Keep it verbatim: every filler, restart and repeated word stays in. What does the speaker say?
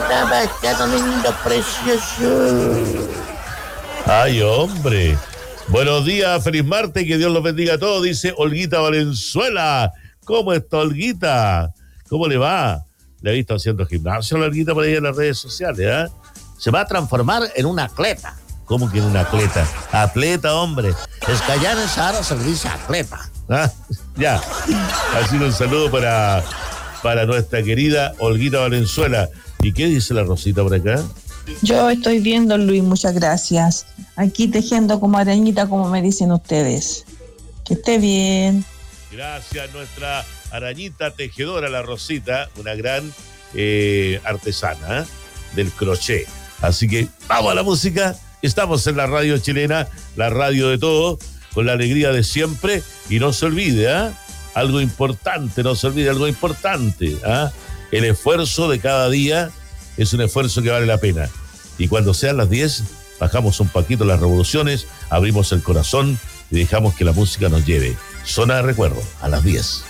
Hola, bacano, lindo, precioso. Ay, hombre. Buenos días, feliz martes, que Dios los bendiga a todos, dice Olguita Valenzuela. ¿Cómo está, Olguita? ¿Cómo le va? Le he visto haciendo gimnasio a la Olguita por ahí en las redes sociales, ¿eh? Se va a transformar en una atleta. ¿Cómo que en una atleta? Atleta, hombre. Escallanes ahora se dice atleta. ¿Ah? Ya. Así que un saludo para, para nuestra querida Olguita Valenzuela. ¿Y qué dice la Rosita por acá? Yo estoy viendo, Luis, muchas gracias. Aquí tejiendo como arañita, como me dicen ustedes. Que esté bien. Gracias, nuestra arañita tejedora, la Rosita, una gran eh, artesana ¿eh? del crochet. Así que vamos a la música. Estamos en la radio chilena, la radio de todos, con la alegría de siempre. Y no se olvide, ¿eh? algo importante, no se olvide algo importante. ¿eh? El esfuerzo de cada día es un esfuerzo que vale la pena. Y cuando sean las diez, bajamos un poquito las revoluciones, abrimos el corazón y dejamos que la música nos lleve. Zona de recuerdo, a las diez.